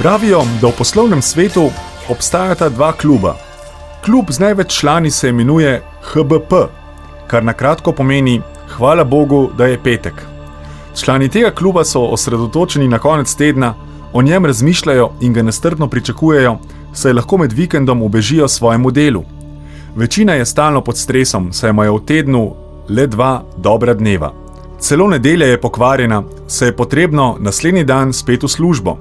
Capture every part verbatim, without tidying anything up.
Pravijo, da v poslovnem svetu obstajata dva kluba. Klub z največ člani se imenuje H B P, kar na kratko pomeni hvala Bogu, da je petek. Člani tega kluba so osredotočeni na konec tedna, o njem razmišljajo in ga nestrpno pričakujejo, saj lahko med vikendom ubežijo svojemu delu. Večina je stalno pod stresom, saj imajo v tednu le dva dobra dneva. Celo nedelja je pokvarjena, saj je potrebno naslednji dan spet v službo.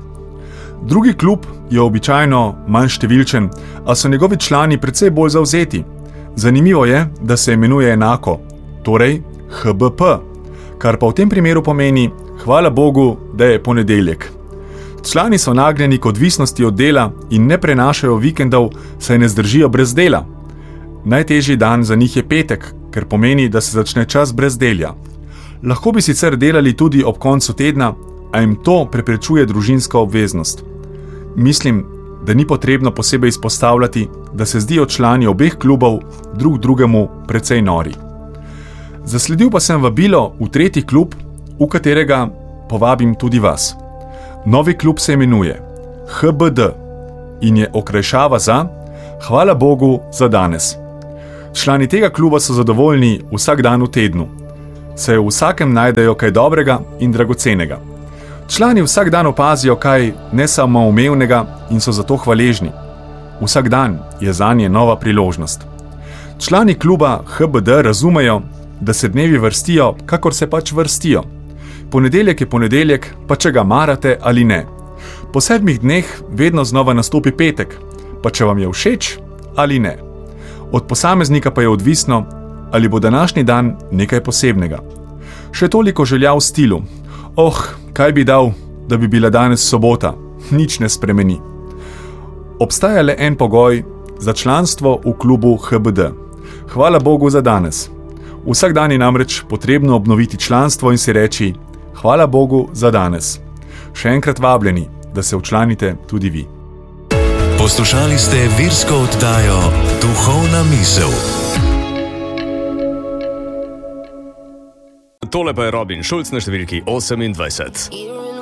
Drugi klub je običajno manj številčen, a so njegovi člani precej bolj zavzeti. Zanimivo je, da se imenuje enako, torej H B P, kar pa v tem primeru pomeni hvala Bogu, da je ponedeljek. Člani so nagnjeni k odvisnosti od dela in ne prenašajo vikendov, saj ne zdržijo brez dela. Najtežji dan za njih je petek, ker pomeni, da se začne čas brezdelja. Lahko bi sicer delali tudi ob koncu tedna, a jim to preprečuje družinska obveznost. Mislim, da ni potrebno posebej izpostavljati, da se zdijo člani obeh klubov drug drugemu precej nori. Zasledil pa sem vabilo v tretji klub, v katerega povabim tudi vas. Novi klub se imenuje H B D in je okrajšava za hvala Bogu za danes. Člani tega kluba so zadovoljni vsak dan v tednu, saj v vsakem najdejo kaj dobrega in dragocenega. Člani vsak dan opazijo kaj nesamoumevnega in so zato hvaležni. Vsak dan je zanje nova priložnost. Člani kluba H B D razumejo, da se dnevi vrstijo, kakor se pač vrstijo. Ponedeljek je ponedeljek, pa če ga marate ali ne. Po sedmih dneh vedno znova nastopi petek, pa če vam je všeč ali ne. Od posameznika pa je odvisno, ali bo današnji dan nekaj posebnega. Še toliko želja v stilu: oh, kaj bi dal, da bi bila danes sobota, nič ne spremeni. Obstaja le en pogoj za članstvo v klubu H B D. Hvala Bogu za danes. Vsak dan je namreč potrebno obnoviti članstvo in si reči hvala Bogu za danes. Še enkrat vabljeni, da se včlanite tudi vi. Poslušali ste virsko oddajo Duhovna misel. Tole pa je Robin Šulc na številki osemindvajset.